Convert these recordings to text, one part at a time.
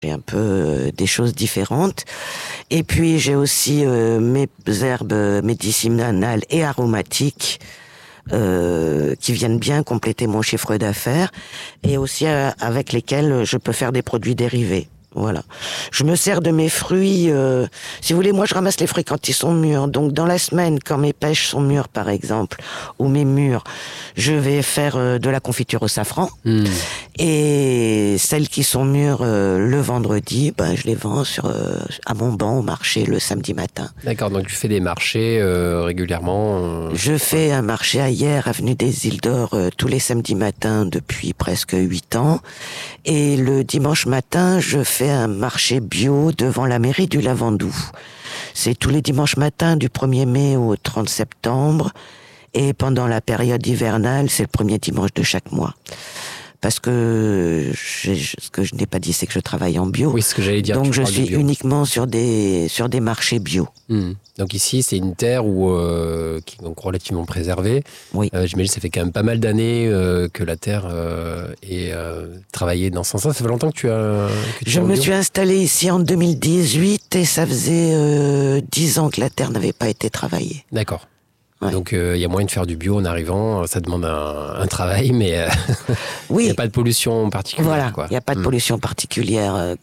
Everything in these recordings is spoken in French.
J'ai un peu des choses différentes. Et puis j'ai aussi mes herbes médicinales et aromatiques qui viennent bien compléter mon chiffre d'affaires et aussi avec lesquels je peux faire des produits dérivés. Voilà. Je me sers de mes fruits. Si vous voulez, moi je ramasse les fruits quand ils sont mûrs. Donc dans la semaine, quand mes pêches sont mûres par exemple, ou mes mûres, je vais faire de la confiture au safran. Et celles qui sont mûres le vendredi, je les vends à mon banc au marché le samedi matin. D'accord, donc tu fais des marchés régulièrement Je fais un marché à Hyères, avenue des Îles d'Or, tous les samedis matins depuis presque 8 ans. Et le dimanche matin, je fais un marché bio devant la mairie du Lavandou. C'est tous les dimanches matins du 1er mai au 30 septembre. Et pendant la période hivernale, c'est le premier dimanche de chaque mois. Parce que ce que je n'ai pas dit, c'est que je travaille en bio. Oui, ce que j'allais dire. Donc je suis uniquement sur des marchés bio. Donc ici, c'est une terre qui est donc relativement préservée. Oui. J'imagine que ça fait quand même pas mal d'années que la terre est travaillée dans ce sens-là. Ça fait longtemps que tu as... Je me suis installé ici en 2018 et ça faisait 10 ans que la terre n'avait pas été travaillée. D'accord. Ouais. Donc il y a moyen de faire du bio en arrivant. Ça demande un travail, mais oui. Il n'y a pas de pollution particulière. Voilà, il n'y a pas de pollution particulière.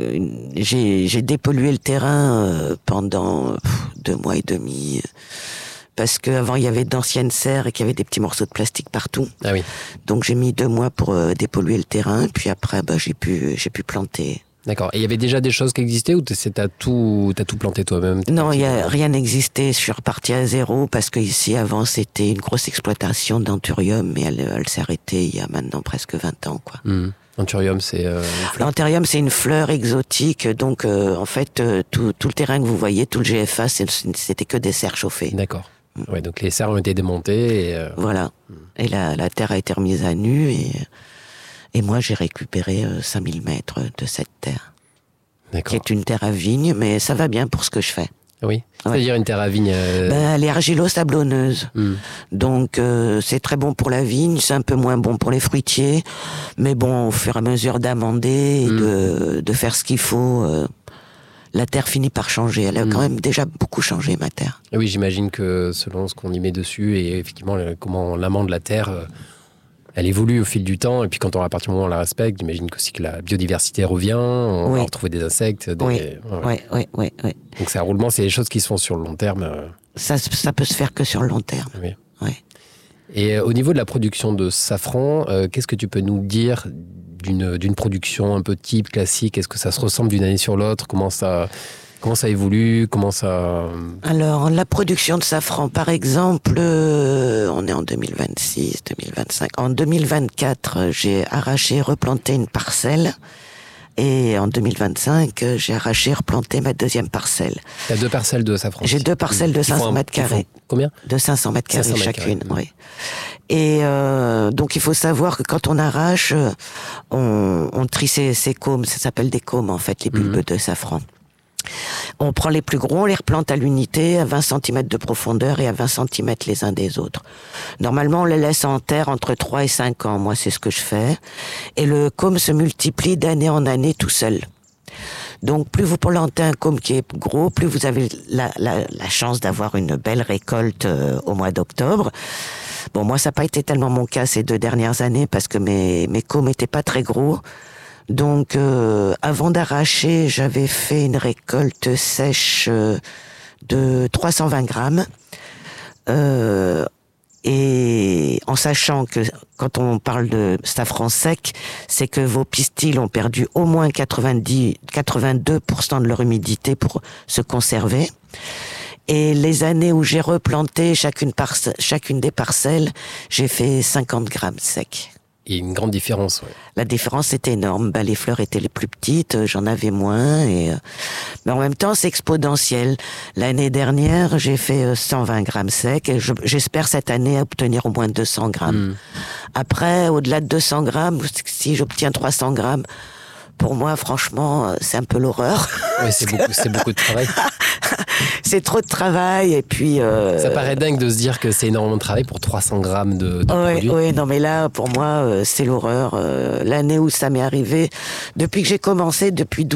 J'ai dépollué le terrain pendant 2 mois et demi. Parce qu'avant, il y avait d'anciennes serres et qu'il y avait des petits morceaux de plastique partout. Ah oui. Donc j'ai mis 2 mois pour dépolluer le terrain. Puis après, j'ai pu planter. D'accord. Et il y avait déjà des choses qui existaient ou t'as tout planté toi-même? Non, rien n'existait. Je suis reparti à zéro parce que ici avant c'était une grosse exploitation d'anthurium, mais elle s'est arrêtée il y a maintenant presque 20 ans, quoi. Anthurium, c'est l'anthurium, c'est une fleur exotique. Donc en fait, tout le terrain que vous voyez, tout le GFA, c'était que des serres chauffées. D'accord. Ouais, donc les serres ont été démontées. Voilà. Et la terre a été remise à nu et moi, j'ai récupéré 5000 mètres de cette terre. D'accord. Qui est une terre à vigne, mais ça va bien pour ce que je fais. Oui, c'est-à-dire une terre à vigne... Elle est argilo-sablonneuse. Donc, c'est très bon pour la vigne, c'est un peu moins bon pour les fruitiers. Mais bon, au fur et à mesure d'amender, de faire ce qu'il faut, la terre finit par changer. Elle a quand même déjà beaucoup changé, ma terre. Oui, j'imagine que selon ce qu'on y met dessus et effectivement comment on amende la terre... Elle évolue au fil du temps, et puis à partir du moment où on la respecte, j'imagine aussi que la biodiversité revient, on va retrouver des insectes. Oui. Donc c'est un roulement, c'est des choses qui se font sur le long terme. Ça peut se faire que sur le long terme. Oui. Et au niveau de la production de safran, qu'est-ce que tu peux nous dire d'une production un peu type, classique? Est-ce que ça se ressemble d'une année sur l'autre? Comment ça évolue? Alors, la production de safran, par exemple, on est en 2026, 2025. En 2024, j'ai arraché et replanté une parcelle. Et en 2025, j'ai arraché et replanté ma deuxième parcelle. Tu as 2 parcelles de safran? J'ai 2 parcelles de 500 mètres carrés. Combien? De 500 mètres carrés chacune, oui. Et donc, il faut savoir que quand on arrache, on trie ces cômes. Ça s'appelle des cômes, en fait, les bulbes de safran. On prend les plus gros, on les replante à l'unité, à 20 cm de profondeur et à 20 cm les uns des autres. Normalement, on les laisse en terre entre 3 et 5 ans. Moi, c'est ce que je fais. Et le côme se multiplie d'année en année tout seul. Donc, plus vous plantez un côme qui est gros, plus vous avez la chance d'avoir une belle récolte au mois d'octobre. Bon, moi, ça n'a pas été tellement mon cas ces 2 dernières années parce que mes cômes n'étaient pas très gros. Donc, avant d'arracher, j'avais fait une récolte sèche de 320 grammes. Et en sachant que quand on parle de safran sec, c'est que vos pistils ont perdu au moins 82% de leur humidité pour se conserver. Et les années où j'ai replanté chacune des parcelles, j'ai fait 50 grammes secs. Il y a une grande différence, ouais. La différence est énorme. Les fleurs étaient les plus petites, j'en avais moins. Mais en même temps, c'est exponentiel. L'année dernière, j'ai fait 120 grammes secs et j'espère cette année obtenir au moins 200 grammes. Après, au-delà de 200 grammes, si j'obtiens 300 grammes, pour moi, franchement, c'est un peu l'horreur. Oui, c'est beaucoup de travail. C'est trop de travail et puis... Ça paraît dingue de se dire que c'est énormément de travail pour 300 grammes de produits. Oui, non mais là, pour moi, c'est l'horreur. L'année où ça m'est arrivé, depuis que j'ai commencé, depuis